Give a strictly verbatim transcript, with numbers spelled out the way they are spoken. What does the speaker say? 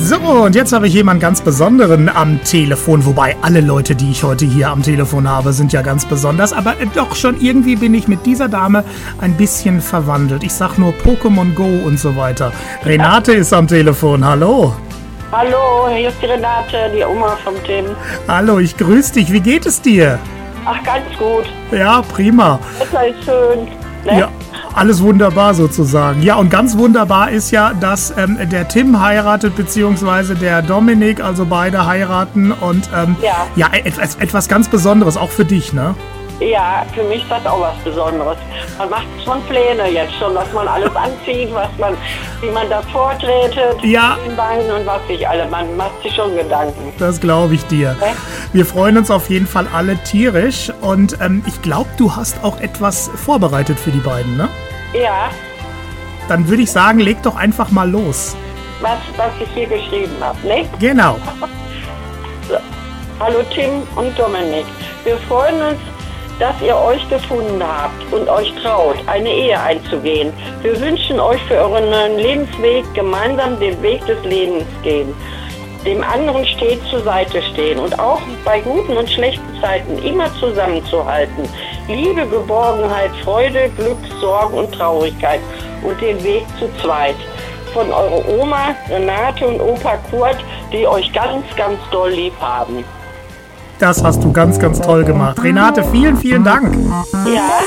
So, und jetzt habe ich jemanden ganz Besonderen am Telefon. Wobei alle Leute, die ich heute hier am Telefon habe, sind ja ganz besonders. Aber doch schon irgendwie bin ich mit dieser Dame ein bisschen verwandelt. Ich sag nur Pokémon Go und so weiter. Renate ist am Telefon. Hallo. Hallo, hier ist die Renate, die Oma vom Tim. Hallo, ich grüße dich. Wie geht es dir? Ach, ganz gut. Ja, prima. Wetter ist schön. Ne? Ja, alles wunderbar sozusagen. Ja, und ganz wunderbar ist ja, dass ähm, der Tim heiratet, beziehungsweise der Dominik, also beide heiraten. Und ähm, Ja. ja, etwas, etwas ganz Besonderes, auch für dich, ne? Ja, für mich ist das auch was Besonderes. Man macht schon Pläne jetzt schon, was man alles anzieht, was man, wie man da vortretet, Ja. den Beinen und was sich alle. Man macht sich schon Gedanken. Das glaube ich dir. Ne? Wir freuen uns auf jeden Fall alle tierisch. Und ähm, ich glaube, du hast auch etwas vorbereitet für die beiden, ne? Ja, Dann würde ich sagen, leg doch einfach mal los. was, was ich hier geschrieben habe, ne? Genau. So. Hallo Tim und Dominik. Wir freuen uns, dass ihr euch gefunden habt und euch traut, eine Ehe einzugehen. Wir wünschen euch für euren neuen Lebensweg gemeinsam den Weg des Lebens gehen. Dem anderen stets zur Seite stehen und auch bei guten und schlechten Zeiten immer zusammenzuhalten. Liebe, Geborgenheit, Freude, Glück, Sorgen und Traurigkeit und den Weg zu zweit. Von eurer Oma Renate und Opa Kurt, die euch ganz, ganz doll lieb haben. Das hast du ganz, ganz toll gemacht. Renate, vielen, vielen Dank. Ja.